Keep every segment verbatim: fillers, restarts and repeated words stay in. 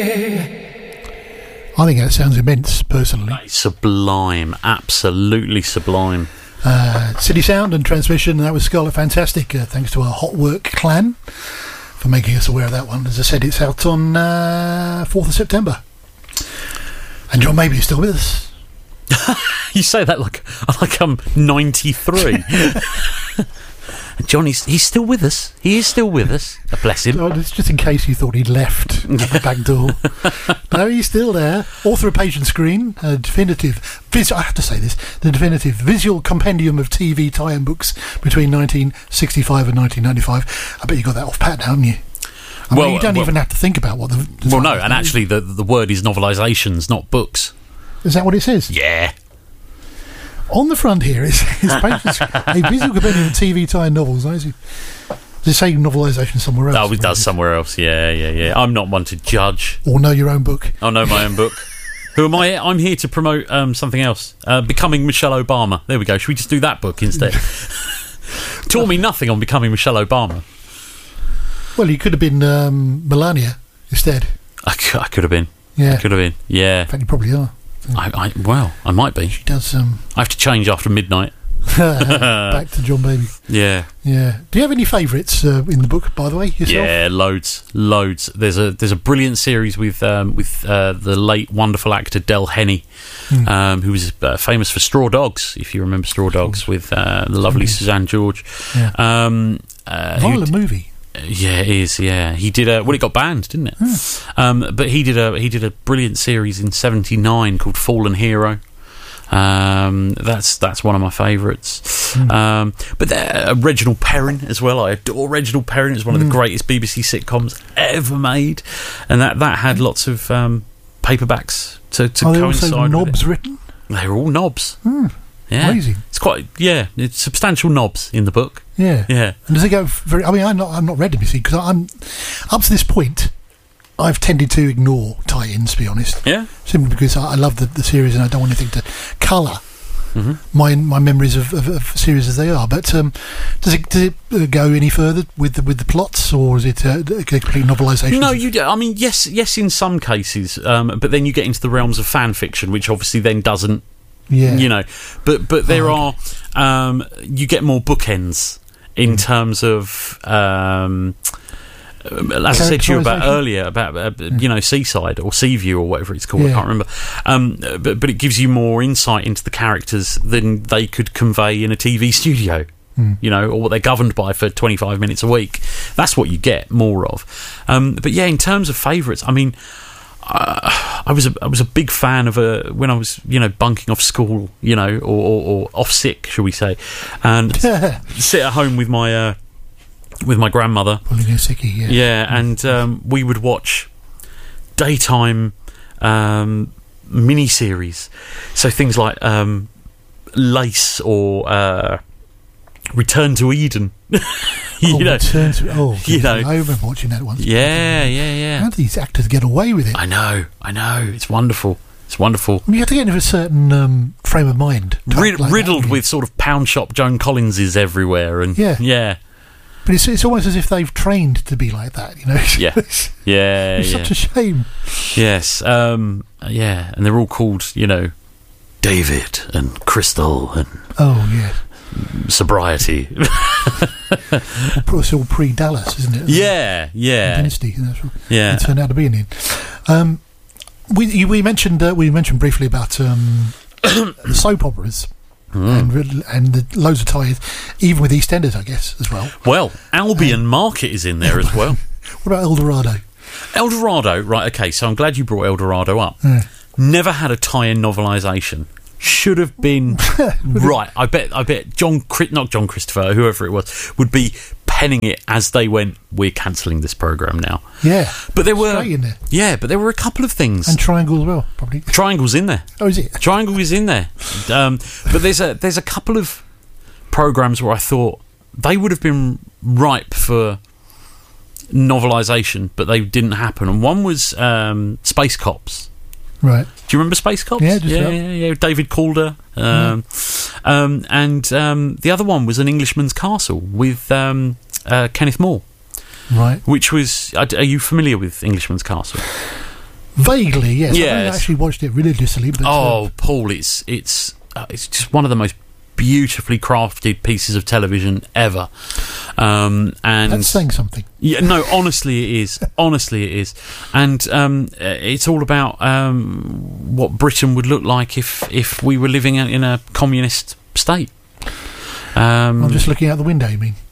I think that sounds immense, personally. Sublime, absolutely sublime. Uh, City Sound and Transmission, that was Scarlet Fantastic, uh, thanks to our Hot Work clan for making us aware of that one. As I said, it's out on uh, fourth of September. And John Maybe is still with us. You say that like like I'm ninety-three. Johnny's he's still with us. He is still with us. Bless him. Oh, it's just in case you thought he'd left at the back door. No, he's still there. Author of Page and Screen, a definitive, vis- I have to say this, the definitive visual compendium of T V tie-in books between nineteen sixty-five and nineteen ninety-five. I bet you got that off pat now, haven't you? I well, mean, you don't well, even have to think about what the... the well, no, and actually the the word is novelisations, not books. Is that what it says? Yeah. On the front here, it's, it's a visual compendium of T V tie-in novels. Does it say novelisation somewhere else? Oh, it does somewhere else. Yeah, yeah, yeah. I'm not one to judge. Or know your own book. I know my own book. Who am I? I'm here to promote um, something else. Uh, Becoming Michelle Obama. There we go. Should we just do that book instead? Taught me nothing on becoming Michelle Obama. Well, you could have been um, Melania instead. I could, I could have been. Yeah. I could have been. Yeah. In fact, you probably are. I, I well, I might be. She does. Um, I have to change after midnight. Back to John Baby. Yeah, yeah. Do you have any favourites uh, in the book, by the way, yourself? Yeah, loads, loads. There's a there's a brilliant series with um, with uh, the late wonderful actor Del Henney, mm. um, who was uh, famous for Straw Dogs, if you remember Straw Dogs, with uh, the lovely Suzanne George. Yeah. Um, uh, Violent movie. Yeah, it is. Yeah, he did a well. It got banned, didn't it? Mm. Um, but he did a he did a brilliant series in seventy-nine called Fallen Hero. Um, that's that's one of my favourites. Mm. Um, but there, uh, Reginald Perrin as well. I adore Reginald Perrin. It's one of mm. the greatest B B C sitcoms ever made, and that that had lots of um, paperbacks to, to Are coincide. Are also knobs with it. written? They were all knobs. Mm. Yeah, amazing. It's quite yeah. It's substantial knobs in the book. Yeah, yeah. And does it go very? I mean, I'm not. I'm not read them, you see, because I'm up to this point. I've tended to ignore tie-ins, to be honest. Yeah. Simply because I, I love the, the series and I don't want anything to colour mm-hmm. my my memories of, of, of series as they are. But um, does it does it uh, go any further with the, with the plots, or is it uh, a complete novelisation? No, you. I mean, yes, yes, in some cases, um, but then you get into the realms of fan fiction, which obviously then doesn't. Yeah. You know, but but there oh, okay. are um, you get more bookends in mm. terms of. Um, As I said to you about earlier, about uh, yeah. you know, Seaside or Seaview or whatever it's called, yeah. I can't remember. Um, but but it gives you more insight into the characters than they could convey in a T V studio, mm. you know, or what they're governed by for twenty-five minutes a week. That's what you get more of. Um, but yeah, in terms of favourites, I mean, uh, I was a, I was a big fan of a when I was you know bunking off school, you know, or, or, or off sick, shall we say, and sit at home with my. Uh, with my grandmother, Sickie, yeah, yeah, and um, we would watch daytime um, mini-series, so things like um, Lace or uh, Return to Eden. you oh, know, Return to, oh, you know, I remember watching that once. Yeah, yeah, yeah. How do these actors get away with it? I know, I know. It's wonderful. It's wonderful. I mean, you have to get into a certain um, frame of mind, Rid- like riddled that, with sort of pound shop Joan Collinses everywhere, and yeah, yeah. But it's it's almost as if they've trained to be like that, you know. Yeah, yeah, it's yeah. such a shame. Yes, um, yeah, and they're all called, you know, David and Crystal and oh yeah, Sobriety. It's all pre-Dallas, isn't it? Yeah, yeah, Dynasty. That's what yeah. It turned out to be in it. Um, we we mentioned uh, we mentioned briefly about um, soap operas. Mm. And, and the loads of ties, even with EastEnders, I guess, as well. Well, Albion um, Market is in there as well. What about Eldorado? Eldorado, right, okay, so I'm glad you brought Eldorado up. Yeah. Never had a tie-in novelisation. Should have been right. I bet I bet John not John Christopher, whoever it was, would be penning it as they went, we're cancelling this programme now. Yeah. But there were in there. Yeah, but there were a couple of things. And Triangle as well, probably. Triangle's in there. Oh, is it? Triangle is in there. Um, but there's a there's a couple of programmes where I thought they would have been ripe for novelisation, but they didn't happen. And one was um, Space Cops. Right. Do you remember Space Cops? Yeah, just yeah, yeah, yeah. David Calder. Um, yeah. um, and um, the other one was An Englishman's Castle with um, uh, Kenneth More. Right. Which was... Are you familiar with Englishman's Castle? Vaguely, yes. Yes. I haven't actually watched it religiously. But, oh, uh, Paul, it's it's uh, it's just one of the most beautifully crafted pieces of television ever. Um, and that's saying something. Yeah, no, honestly, it is. Honestly, it is. And um, it's all about um, what Britain would look like if if we were living in a communist state. Um, I'm just looking out the window. You mean?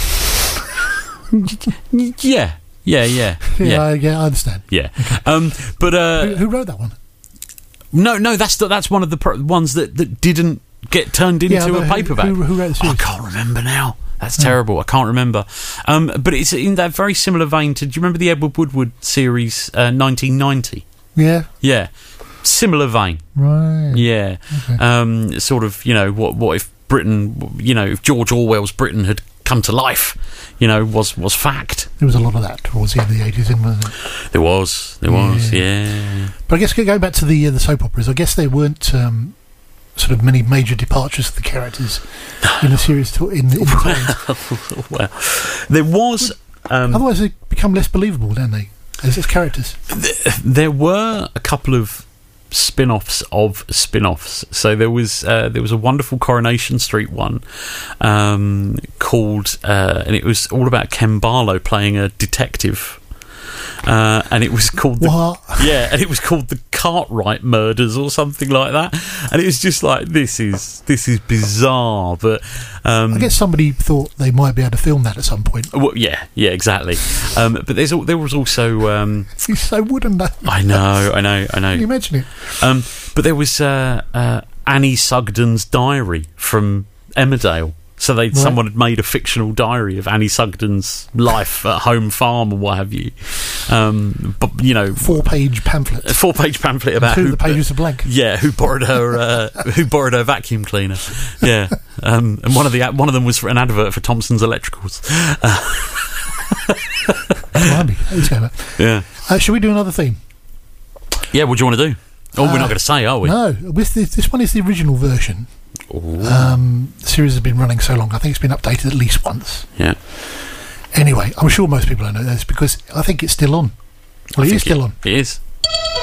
yeah. Yeah, yeah, yeah, yeah. I, yeah, I understand. Yeah, okay. um, but uh, who, who wrote that one? No, no, that's the, that's one of the pro- ones that, that didn't get turned into yeah, a paperback. Who, who wrote the series? I can't remember now. That's oh. terrible. I can't remember. Um, but it's in that very similar vein to. Do you remember the Edward Woodward series, uh, nineteen ninety? Yeah, yeah, similar vein. Right. Yeah, okay. um, sort of. You know, what what if Britain? You know, if George Orwell's Britain had come to life, you know, was was fact. There was a lot of that towards the end of the eighties, wasn't there? There was, there yeah. was, yeah. But I guess going back to the uh, the soap operas, I guess there weren't um, sort of many major departures for the characters in the series. To, in, in the well, there was. Um, Otherwise, they become less believable, don't they, as, as characters? Th- there were a couple of spin-offs of spin-offs. So there was uh, there was a wonderful Coronation Street one um, called uh, and it was all about Ken Barlow playing a detective, uh, and it was called the, what? yeah and it was called the Cartwright Murders or something like that, and it was just like this is this is bizarre, but um, I guess somebody thought they might be able to film that at some point. Well, yeah yeah exactly, um, but there's there was also um, he's so wooden though. I know I know I know Can you imagine it? Um, but there was uh, uh, Annie Sugden's diary from Emmerdale. So they right. someone had made a fictional diary of Annie Sugden's life at home farm or what have you. Um, but you know, four-page pamphlet. A four-page pamphlet about two who of the pages are blank. Yeah, who borrowed her uh, who borrowed her vacuum cleaner. Yeah, um, and one of the one of them was for an advert for Thompson's Electricals. Uh, yeah. Uh, shall we do another theme? Yeah. What do you want to do? Oh, uh, we're not going to say, are we? No. This, this one is the original version. Um, the series has been running so long. I think it's been updated at least once. Yeah. Anyway, I'm sure most people don't know this because I think it's still on. Well, I it is still it, on. It is.